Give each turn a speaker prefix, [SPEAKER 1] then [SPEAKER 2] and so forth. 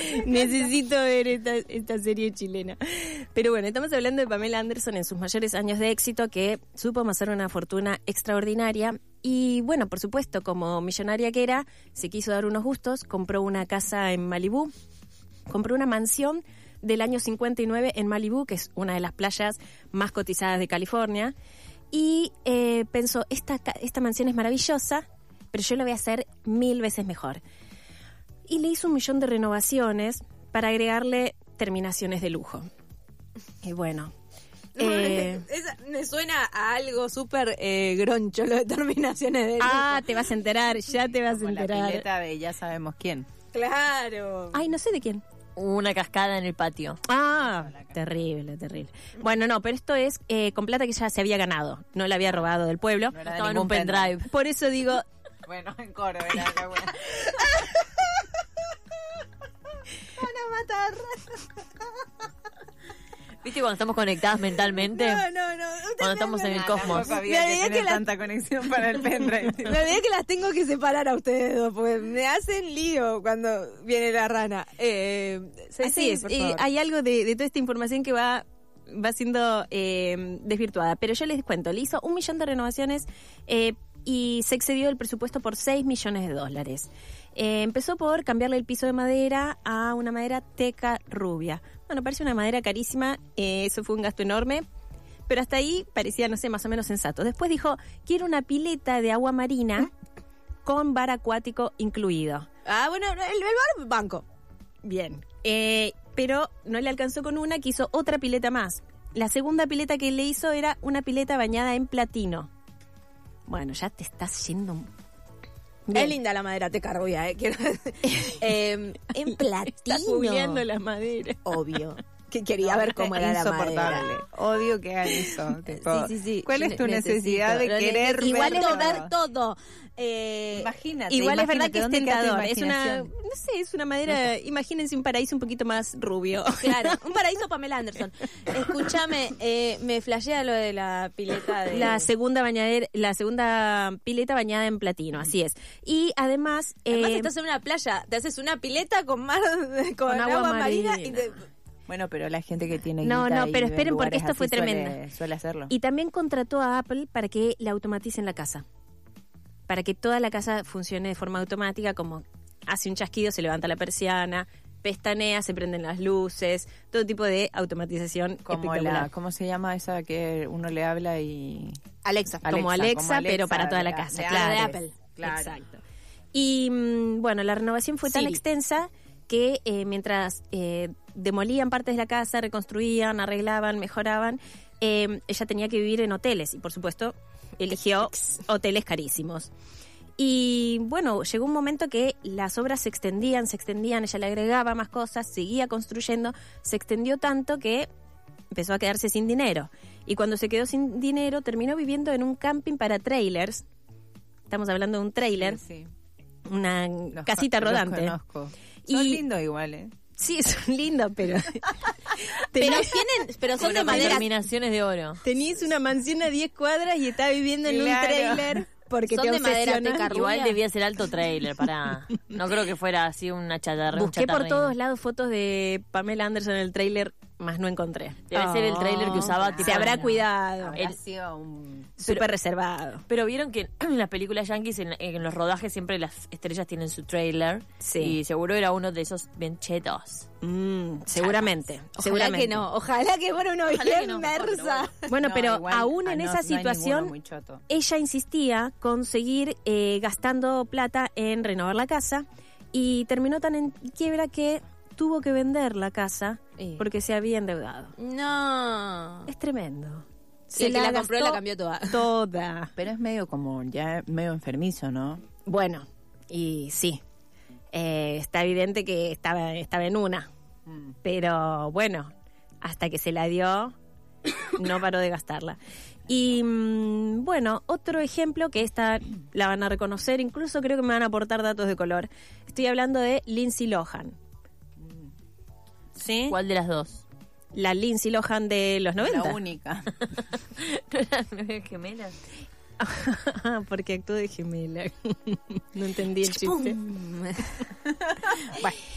[SPEAKER 1] Necesito ver esta serie chilena. Pero bueno, estamos hablando de Pamela Anderson en sus mayores años de éxito, que supo amasar una fortuna extraordinaria. Y bueno, por supuesto, como millonaria que era, se quiso dar unos gustos, compró una casa en Malibú, compró una mansión del año 59 en Malibú, que es una de las playas más cotizadas de California, y pensó, esta mansión es maravillosa, pero yo la voy a hacer 1000 veces mejor. Y le hizo 1 millón de renovaciones para agregarle terminaciones de lujo. Y bueno...
[SPEAKER 2] me suena a algo súper groncho, lo de terminaciones de lujo.
[SPEAKER 1] Ah, te vas a enterar, ya te vas a enterar.
[SPEAKER 3] La pileta de ya sabemos quién.
[SPEAKER 2] Claro.
[SPEAKER 1] Ay, no sé de quién.
[SPEAKER 4] Una cascada en el patio.
[SPEAKER 1] Ah, terrible, terrible. Bueno, no, pero esto es con plata que ya se había ganado. No la había robado del pueblo.
[SPEAKER 3] No era de
[SPEAKER 4] Estaba en
[SPEAKER 3] ningún
[SPEAKER 4] un pendrive.
[SPEAKER 1] Por eso digo...
[SPEAKER 3] Bueno, en coro era la buena.
[SPEAKER 2] Van a matar.
[SPEAKER 4] ¿Viste cuando estamos conectadas mentalmente?
[SPEAKER 2] No.
[SPEAKER 4] Cuando estamos en el cosmos.
[SPEAKER 3] Tampoco había que tener tanta conexión para el pendrive.
[SPEAKER 2] La verdad es que las tengo que separar a ustedes dos, porque me hacen lío cuando viene la rana.
[SPEAKER 1] Así es, hay algo de toda esta información que va siendo desvirtuada. Pero yo les cuento, le hizo 1 millón de renovaciones y se excedió el presupuesto por $6 millones. Empezó por cambiarle el piso de madera a una madera teca rubia. Bueno, parece una madera carísima, eso fue un gasto enorme, pero hasta ahí parecía, no sé, más o menos sensato. Después dijo, quiero una pileta de agua marina con bar acuático incluido.
[SPEAKER 2] Ah, bueno, el bar banco.
[SPEAKER 1] Bien, pero no le alcanzó con una, quiso otra pileta más. La segunda pileta que le hizo era una pileta bañada en platino. Bueno, ya te estás yendo... Bien.
[SPEAKER 2] Es linda la madera teca rubia, quiero en platino.
[SPEAKER 1] Estás googleando la madera.
[SPEAKER 2] Obvio. Que quería ver cómo era la madera.
[SPEAKER 3] Odio que hagan eso. Tipo,
[SPEAKER 2] Sí.
[SPEAKER 3] ¿cuál es tu necesidad de querer
[SPEAKER 2] igual
[SPEAKER 3] ver
[SPEAKER 2] es ver todo?
[SPEAKER 3] Imagínate.
[SPEAKER 1] Igual es verdad que es
[SPEAKER 3] ¿dónde queda tu
[SPEAKER 1] tentador. Es una,
[SPEAKER 3] imaginación?
[SPEAKER 1] no sé, es una madera, imagínense un paraíso un poquito más rubio.
[SPEAKER 2] Claro, un paraíso Pamela Anderson. Escúchame, me flashea lo de la pileta de...
[SPEAKER 1] La segunda pileta bañada en platino, así es. Y además...
[SPEAKER 2] Además estás en una playa, te haces una pileta con agua marina y te...
[SPEAKER 3] Bueno, pero la gente que tiene
[SPEAKER 1] No,
[SPEAKER 3] guita
[SPEAKER 1] no,
[SPEAKER 3] y
[SPEAKER 1] pero
[SPEAKER 3] de
[SPEAKER 1] esperen porque
[SPEAKER 3] lugares
[SPEAKER 1] esto fue
[SPEAKER 3] así
[SPEAKER 1] tremendo.
[SPEAKER 3] Suele hacerlo.
[SPEAKER 1] Y también contrató a Apple para que le automaticen la casa. Para que toda la casa funcione de forma automática, como hace un chasquido, se levanta la persiana, pestanea, se prenden las luces, todo tipo de automatización
[SPEAKER 3] Como
[SPEAKER 1] espectacular.
[SPEAKER 3] ¿cómo se llama esa que uno le habla y...
[SPEAKER 2] Alexa.
[SPEAKER 1] Como Alexa, pero para toda la casa, claro.
[SPEAKER 2] De Apple.
[SPEAKER 3] Claro.
[SPEAKER 1] Exacto. Y bueno, la renovación fue tan
[SPEAKER 2] Siri.
[SPEAKER 1] extensa que mientras demolían partes de la casa, reconstruían, arreglaban, mejoraban, ella tenía que vivir en hoteles y por supuesto eligió hoteles carísimos. Y bueno, llegó un momento que las obras se extendían, ella le agregaba más cosas, seguía construyendo, se extendió tanto que empezó a quedarse sin dinero. Y cuando se quedó sin dinero, terminó viviendo en un camping para trailers. Estamos hablando de un trailer,
[SPEAKER 3] Sí.
[SPEAKER 1] una casita rodante.
[SPEAKER 3] Los conozco. Son lindos igual, ¿eh?
[SPEAKER 1] Sí, son lindos, pero...
[SPEAKER 2] Pero son de
[SPEAKER 4] Con
[SPEAKER 2] madera.
[SPEAKER 4] terminaciones de oro.
[SPEAKER 1] Tenías una mansión a 10 cuadras y estaba viviendo en un
[SPEAKER 3] Claro.
[SPEAKER 1] trailer porque
[SPEAKER 2] Son
[SPEAKER 1] te
[SPEAKER 2] de madera
[SPEAKER 1] obsesionan.
[SPEAKER 2] teca rubia.
[SPEAKER 4] Igual debía ser alto trailer, no creo que fuera así una chatarra.
[SPEAKER 1] Busqué por todos lados fotos de Pamela Anderson en el trailer, más no encontré.
[SPEAKER 4] Debe ser el trailer que usaba. tipo,
[SPEAKER 1] Se habrá
[SPEAKER 4] en-
[SPEAKER 1] cuidado.
[SPEAKER 3] Habrá sido un...
[SPEAKER 1] Súper reservado.
[SPEAKER 4] Pero vieron que en las películas yankees, en los rodajes, siempre las estrellas tienen su trailer.
[SPEAKER 1] Sí.
[SPEAKER 4] Y seguro era uno de esos bien chetos.
[SPEAKER 1] Seguramente.
[SPEAKER 2] Ojalá
[SPEAKER 1] seguramente.
[SPEAKER 2] que no, ojalá que fuera una
[SPEAKER 4] Ojalá
[SPEAKER 2] vida
[SPEAKER 4] que no,
[SPEAKER 2] inmersa.
[SPEAKER 1] Bueno,
[SPEAKER 3] No,
[SPEAKER 1] pero
[SPEAKER 3] igual,
[SPEAKER 1] aún en
[SPEAKER 3] no
[SPEAKER 1] esa
[SPEAKER 3] hay ninguno
[SPEAKER 1] situación,
[SPEAKER 3] muy choto.
[SPEAKER 1] ella insistía con seguir gastando plata en renovar la casa y terminó tan en quiebra que tuvo que vender la casa porque se había endeudado.
[SPEAKER 2] No.
[SPEAKER 1] Es tremendo.
[SPEAKER 2] Y el que la compró
[SPEAKER 1] gastó
[SPEAKER 2] la cambió toda.
[SPEAKER 1] Toda.
[SPEAKER 3] Pero es medio como, ya medio enfermizo, ¿no?
[SPEAKER 1] Bueno, y sí. Está evidente que estaba en una. Pero bueno, hasta que se la dio, no paró de gastarla. Y bueno, otro ejemplo que esta la van a reconocer, incluso creo que me van a aportar datos de color. Estoy hablando de Lindsay Lohan. ¿Sí?
[SPEAKER 4] ¿Cuál de las dos?
[SPEAKER 1] La Lindsay Lohan de los 90.
[SPEAKER 3] La única.
[SPEAKER 4] ¿No eran nueve gemelas?
[SPEAKER 1] Porque actuó de gemela. No entendí el chiste. Bueno.